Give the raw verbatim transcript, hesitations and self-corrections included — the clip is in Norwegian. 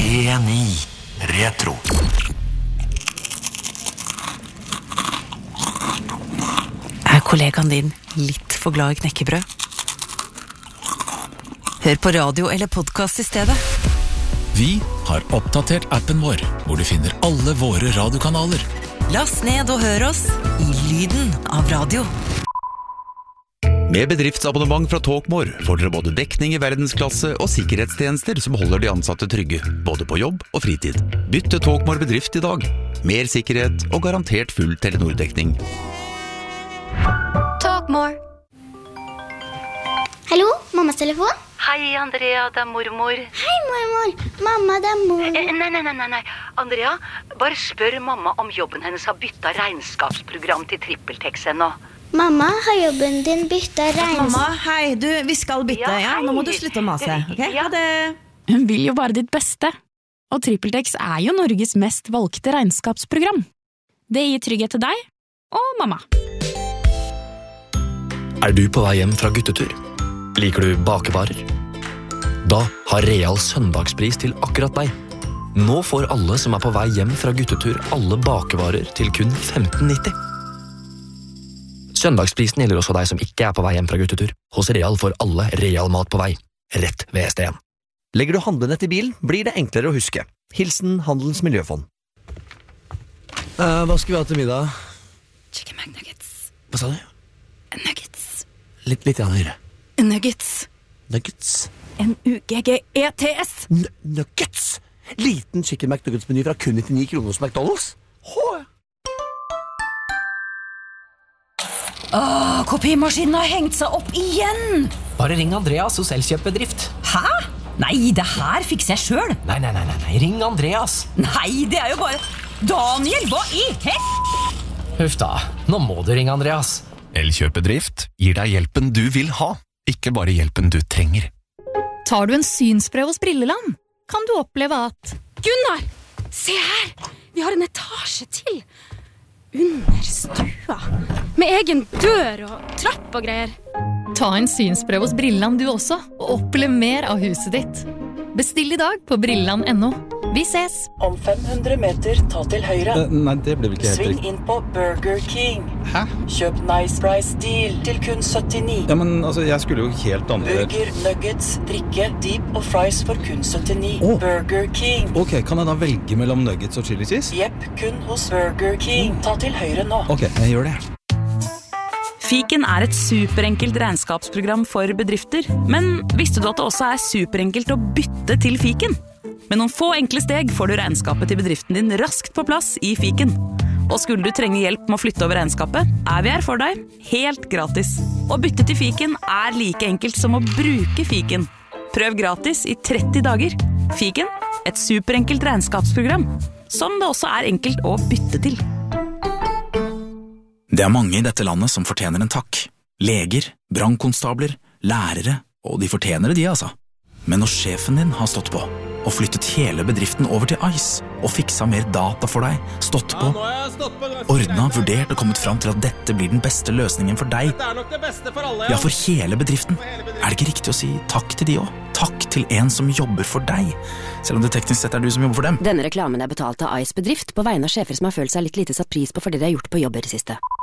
tre ni Retro. Er kollegaen din litt for glad i knekkebrød? Hør på radio eller podcast i stedet. Vi har oppdatert appen vår, hvor du finner alle våre radiokanaler. Last ned og hør oss i lyden av radio. Med bedriftsabonnement fra Talkmore får dere både dekning i verdensklasse og sikkerhetstjenester som holder de ansatte trygge, både på jobb og fritid. Bytt til Talkmore bedrift i dag. Mer sikkerhet og garantert full Telenor-dekning. Talkmore. Hallo, mammas telefon? Hei, Andrea, det er mormor. Hei, mormor. Mamma, det er mormor. Eh, nei, nei, nei, nei, nei. Andrea, bare spør mamma om jobben hennes har byttet regnskapsprogram til TrippelTex ennå. Mamma, har jobben din byttet regnskap? Mamma, hei, du, vi skal bytte, ja, ja? Nå må du slutte å mase, ok? Ja. Ha det. Hun vil jo bare ditt beste. Og TrippelTex er jo Norges mest valgte regnskapsprogram. Det gir trygghet til deg og mamma. Er du på vei hjem fra guttetur? Liker du bakevarer? Da har Real søndagspris til akkurat deg. Nå får alle som er på vei hjem fra guttetur alle bakevarer til kun femten nitti. Søndagsprisen gjelder også deg som ikke er på vei hjem fra guttetur. Hos Real får alle Real mat på vei, rett ved S D en. Legger du handlenett i bilen, blir det enklere å huske. Hilsen Handelens Miljøfond. Uh, hva skal vi ha til middag? Chicken McNuggets. Hva sa du? Nuggets. Litt, litt igjen høyere. Nuggets. Nuggets. N U G G E T S. N- nuggets? Liten chicken McNuggets-meny fra kun nittini kroner hos McDonald's? Hå! Åh, kopimaskinen har hengt seg opp igjen! Bare ring Andreas hos Elkjøp-bedrift. Hæ? Nei, det her fikser jeg selv. Nei, nei, nei, nei, nei, ring Andreas. Nei, det er jo bare... Daniel, hva i hett? Huff da, nå må du ringe Andreas. Elkjøp-bedrift gir deg hjelpen du vil ha, ikke bare hjelpen du trenger. Tar du en synsprøve hos Brilleland, kan du oppleve at Gunnar, se her! Vi har en etasje til. Under stua. Med egen dør og trapp og greier. Ta en synsprøve hos Brilleland du også, og opplev mer av huset ditt. Bestill i dag på brilleland punktum no. Vi ses! Om fem hundre meter, ta til høyre. Uh, nei, det ble vel ikke helt Sving riktig. inn på Burger King. Hæ? Kjøp Nice Price Deal til kun syttini. Ja, men altså, jeg skulle jo helt andre... Burger, nuggets, drikke, deep og fries for kun syttini. Åh. Burger King. Ok, kan jeg da velge mellom nuggets og chili cheese? Jepp, kun hos Burger King. Ta til høyre nå. Ok, jeg gjør det. Fiken er et superenkelt regnskapsprogram for bedrifter, men visste du at det også er superenkelt å bytte til Fiken? Med noen få enkle steg får du regnskapet til bedriften din raskt på plass i Fiken. Og skulle du trenge hjelp med å flytte over regnskapet, er vi her for deg, helt gratis. Å bytte til Fiken er like enkelt som å bruke Fiken. Prøv gratis i tretti dager. Fiken, et superenkelt regnskapsprogram, som det også er enkelt å bytte til. Det er mange i dette landet som fortjener en takk. Leger, brannkonstabler, lærere, og de fortjener det de, altså. Men når sjefen din har stått på, og flyttet hele bedriften over til Ice, og fiksa mer data for deg, stått på, ordnet, vurdert og kommet fram til at dette blir den beste løsningen for deg, Dette er nok det beste for alle, ja, for hele bedriften, er det ikke riktig å si takk til de også? Takk til en som jobber for deg, selv om det teknisk sett er du som jobber for dem. Denne reklamen er betalt av Ice bedrift på vegne av sjefer som har følt seg litt lite satt pris på for det de har gjort på jobb i det siste.